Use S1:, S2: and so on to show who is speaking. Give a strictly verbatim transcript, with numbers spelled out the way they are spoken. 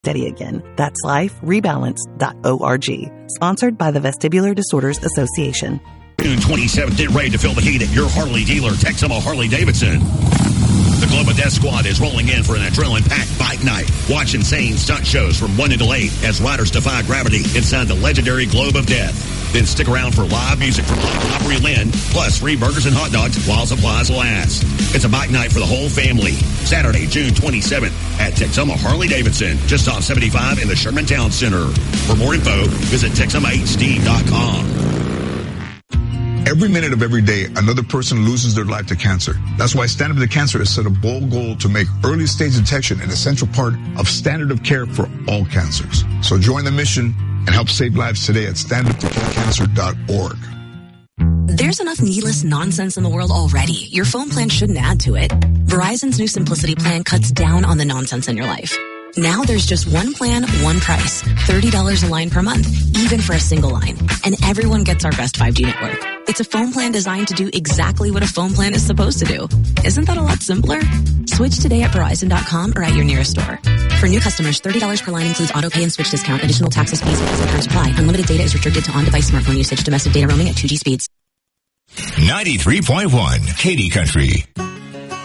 S1: steady again. That's life rebalance dot org. Sponsored by the Vestibular Disorders Association.
S2: June twenty-seventh, get ready to feel the heat at your Harley dealer, Texoma Harley-Davidson. The Globe of Death Squad is rolling in for an adrenaline-packed bike night. Watch insane stunt shows from one until eight as riders defy gravity inside the legendary Globe of Death. Then stick around for live music from Opry Lynn, plus free burgers and hot dogs while supplies last. It's a bike night for the whole family. Saturday, June twenty-seventh at Texoma Harley-Davidson, just off seventy-five in the Sherman Town Center. For more info, visit Texoma H D dot com.
S3: Every minute of every day, another person loses their life to cancer. That's why Stand Up to Cancer has set a bold goal to make early stage detection an essential part of standard of care for all cancers. So join the mission and help save lives today at stand up to cancer dot org.
S4: There's enough needless nonsense in the world already. Your phone plan shouldn't add to it. Verizon's new Simplicity plan cuts down on the nonsense in your life. Now there's just one plan, one price. thirty dollars a line per month, even for a single line. And everyone gets our best five G network. It's a phone plan designed to do exactly what a phone plan is supposed to do. Isn't that a lot simpler? Switch today at Verizon dot com or at your nearest store. For new customers, thirty dollars per line includes auto pay and switch discount. Additional taxes, fees, and terms apply. Unlimited data is restricted to on-device smartphone usage. Domestic data roaming at two G speeds.
S5: ninety-three point one Katy Country.